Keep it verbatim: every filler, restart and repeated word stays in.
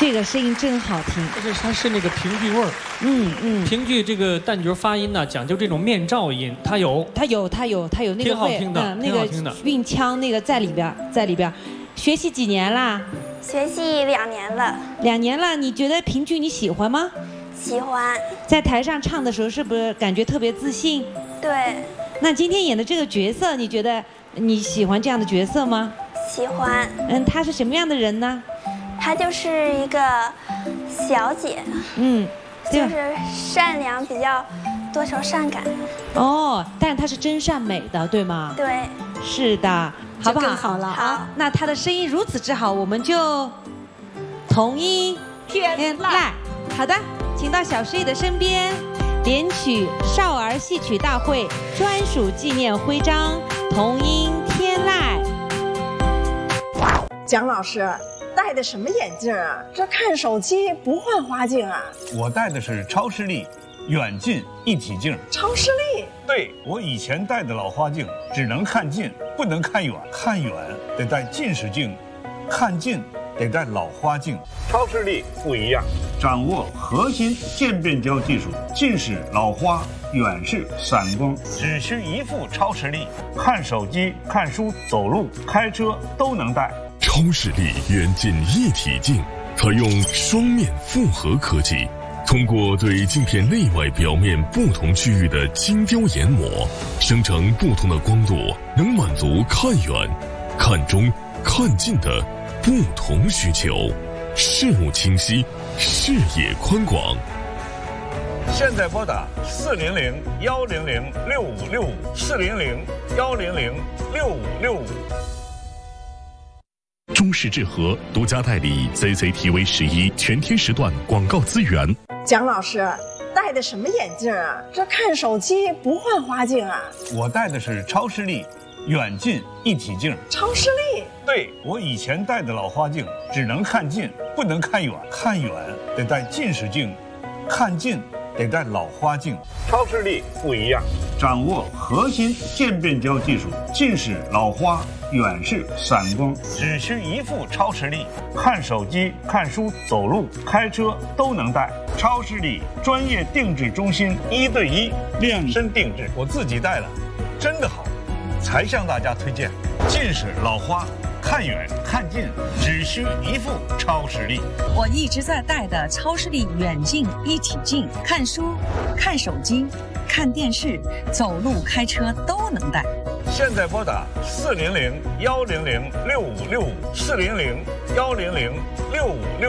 这个声音真好听。 而且它是那个评剧味儿。 嗯嗯。 评剧这个旦角发音呢，讲究这种面罩音，它有。 它有，它有，它有那个挺好听的， 嗯，那个韵腔那个在里边，在里边。学习几年啦？ 学习两年了。 两年了，你觉得评剧你喜欢吗？ 喜欢。 在台上唱的时候，是不是感觉特别自信？ 对。 那今天演的这个角色，你觉得你喜欢这样的角色吗？ 喜欢。 嗯，她是什么样的人呢？ 她就是一个小姐。 嗯， 就是善良，比较多愁善感。 哦，但是她是真善美的，对吗？ 对。 是的，好不好？ 更好了啊！ 那她的声音如此之好，我们就同音天籁。好的，请到小师爷的身边，领取少儿戏曲大会专属纪念徽章，同音天籁。 蒋老师戴的什么眼镜啊？这看手机不换花镜啊？ 我戴的是超视力远近一体镜。 超视力？ 对，我以前戴的老花镜只能看近，不能看远，看远得戴近视镜，看近得戴老花镜。超视力不一样，掌握核心渐变焦技术，近视、老花、远视、散光，只需一副超视力，看手机、看书、走路、开车都能戴。 超视力远近一体镜采用双面复合科技，通过对镜片内外表面不同区域的精雕研磨，生成不同的光度，能满足看远、看中、看近的不同需求，视物清晰，视野宽广。 现在拨打四零零幺零零六五六五四零零幺零零六五六五。 中视智和独家代理 C C T V 十一全天时段广告资源。 蒋老师戴的什么眼镜啊？这看手机不换花镜啊？ 我戴的是超视力远近一体镜。 超视力？ 对，我以前戴的老花镜只能看近，不能看远，看远得戴近视镜，看近得戴老花镜。超视力不一样，掌握核心渐变焦技术，近视、老花、远视、散光，只需一副超视力，看手机、看书、走路、开车都能戴。超视力专业定制中心，一对一量身定制，我自己戴了，真的好，才向大家推荐。近视、老花、看远看近，只需一副超视力。 我一直在戴的超视力远近一体镜，看书、看手机、看电视、走路、开车都能戴。 现在拨打四零零幺零零六五六五四零零幺零零六五六。